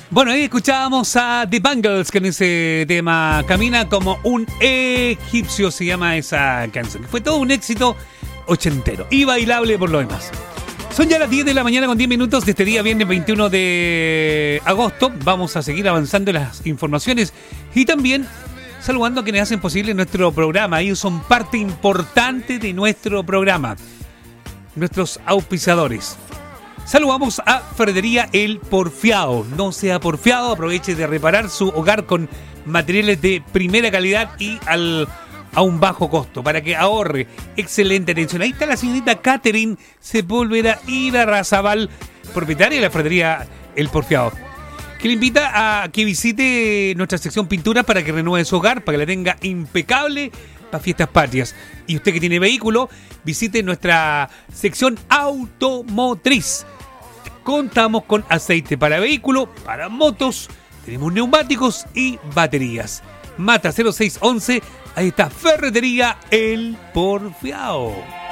Bueno, ahí escuchábamos a The Bangles con ese tema Camina como un egipcio, se llama esa canción. Fue todo un éxito ochentero y bailable por lo demás. Son ya las 10 de la mañana con 10 minutos de este día, viernes 21 de agosto. Vamos a seguir avanzando en las informaciones y también saludando a quienes hacen posible nuestro programa. Ellos son parte importante de nuestro programa, nuestros auspiciadores. Saludamos a Ferretería El Porfiado. No sea porfiado, aproveche de reparar su hogar con materiales de primera calidad y a un bajo costo, para que ahorre. Excelente atención. Ahí está la señorita Catherine Sepúlveda Irarrázaval, propietaria de la Ferretería El Porfiado, que le invita a que visite nuestra sección pintura para que renueve su hogar, para que la tenga impecable para fiestas patrias. Y usted que tiene vehículo, visite nuestra sección automotriz. Contamos con aceite para vehículo, para motos, tenemos neumáticos y baterías. Mata 0611, ahí está Ferretería El Porfiado.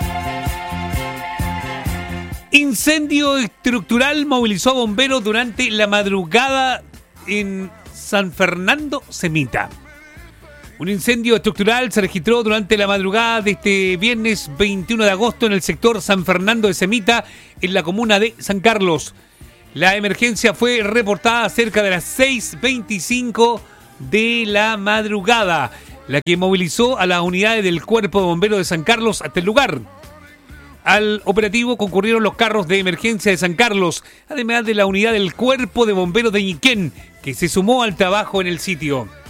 Incendio estructural movilizó a bomberos durante la madrugada en San Fernando Semita. Un incendio estructural se registró durante la madrugada de este viernes 21 de agosto en el sector San Fernando de Semita, en la comuna de San Carlos. La emergencia fue reportada cerca de las 6:25 de la madrugada, la que movilizó a las unidades del Cuerpo de Bomberos de San Carlos hasta el lugar. Al operativo concurrieron los carros de emergencia de San Carlos, además de la unidad del Cuerpo de Bomberos de Ñiquén, que se sumó al trabajo en el sitio.